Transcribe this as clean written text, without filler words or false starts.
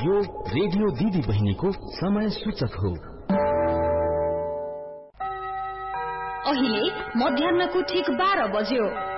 यो रेडियो दिदी बहिनीको समय सूचक हो। अहिले मध्याह्नको ठीक 12 बज्यो।